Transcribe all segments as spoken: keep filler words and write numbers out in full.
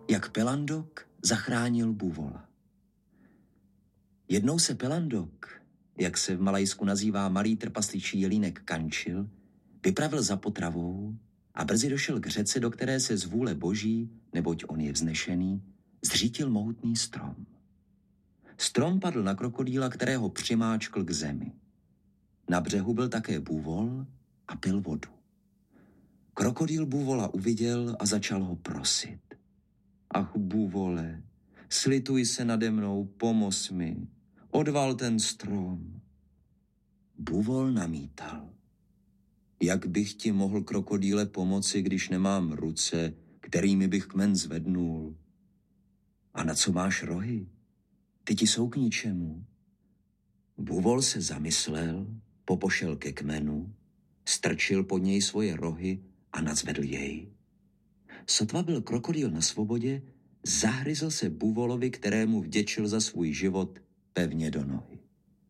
jak Pelandok zachránil buvola. Jednou se Pelandok, jak se v Malajsku nazývá malý trpasličí jelínek Kančil, vypravil za potravou a brzy došel k řece, do které se z vůle boží, neboť on je vznešený, zřítil mohutný strom. Strom padl na krokodýla, kterého přimáčkl k zemi. Na břehu byl také bůvol a pil vodu. Krokodýl bůvola uviděl a začal ho prosit. Ach, bůvole, slituj se nade mnou, pomoz mi, odval ten strom. Bůvol namítal. Jak bych ti mohl, krokodýle, pomoci, když nemám ruce, kterými bych kmen zvednul? A na co máš rohy? Ty ti jsou k ničemu. Bůvol se zamyslel, popošel ke kmenu, strčil pod něj svoje rohy a nadzvedl jej. Sotva byl krokodýl na svobodě, zahryzl se bůvolovi, kterému vděčil za svůj život, pevně do nohy.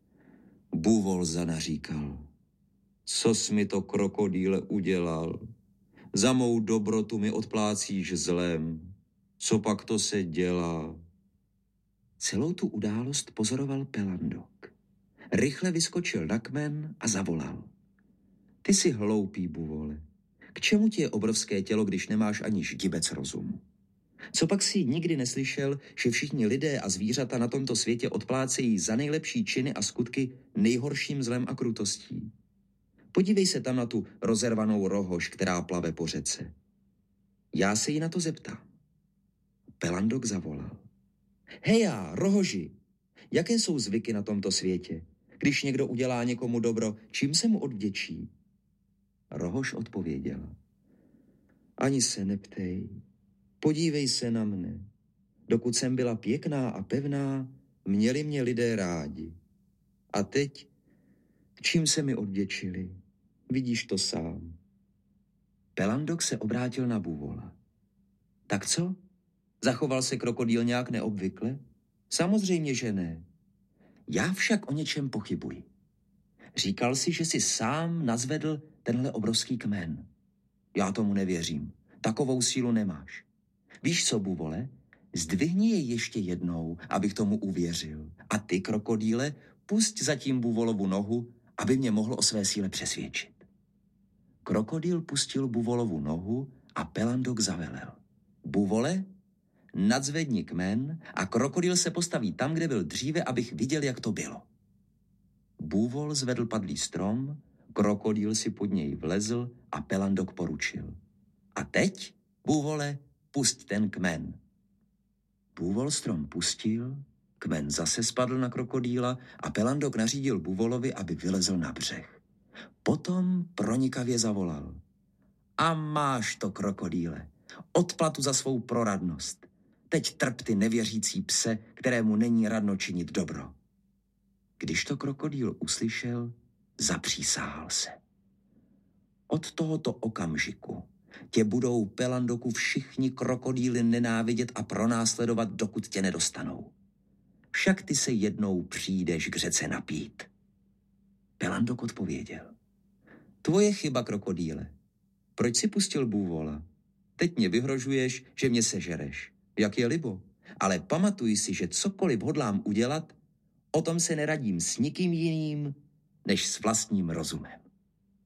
Bůvol zanaříkal. Co jsi mi to, krokodýle, udělal? Za mou dobrotu mi odplácíš zlem. Co pak to se dělá? Celou tu událost pozoroval Pelandok. Rychle vyskočil na kmen a zavolal. Ty jsi hloupý, bůvole. K čemu ti je obrovské tělo, když nemáš ani ždibec rozumu? Co pak si nikdy neslyšel, že všichni lidé a zvířata na tomto světě odplácejí za nejlepší činy a skutky nejhorším zlem a krutostí? Podívej se tam na tu rozervanou rohož, která plave po řece. Já se jí na to zeptám. Pelandok zavolal. Heja, rohoži, jaké jsou zvyky na tomto světě? Když někdo udělá někomu dobro, čím se mu odvděčí? Rohož odpověděla. Ani se neptej, podívej se na mne. Dokud jsem byla pěkná a pevná, měli mě lidé rádi. A teď, čím se mi odvděčili? Vidíš to sám. Pelandok se obrátil na bůvola. Tak co? Zachoval se krokodýl nějak neobvykle? Samozřejmě, že ne. Já však o něčem pochybuji. Říkal si, že jsi sám nazvedl tenhle obrovský kmen. Já tomu nevěřím. Takovou sílu nemáš. Víš co, bůvole? Zdvihni jej ještě jednou, abych tomu uvěřil. A ty, krokodýle, pusť zatím bůvolovu nohu, aby mě mohl o své síle přesvědčit. Krokodýl pustil bůvolovu nohu a Pelandok zavelel. Bůvole, nadzvedni kmen a krokodýl se postaví tam, kde byl dříve, abych viděl, jak to bylo. Bůvol zvedl padlý strom, krokodýl si pod něj vlezl a Pelandok poručil. A teď, bůvole, pusť ten kmen. Bůvol strom pustil, kmen zase spadl na krokodýla a Pelandok nařídil bůvolovi, aby vylezl na břeh. Potom pronikavě zavolal. A máš to, krokodýle, odplatu za svou proradnost. Teď trp, ty nevěřící pse, kterému není radno činit dobro. Když to krokodýl uslyšel, zapřísáhal se. Od tohoto okamžiku tě budou, Pelandoku, všichni krokodýly nenávidět a pronásledovat, dokud tě nedostanou. Však ty se jednou přijdeš k řece napít. Pelandok odpověděl. Tvoje chyba, krokodýle. Proč si pustil bůvola? Teď mě vyhrožuješ, že mě sežereš. Jak je libo. Ale pamatuj si, že cokoliv hodlám udělat, o tom se neradím s nikým jiným, než s vlastním rozumem.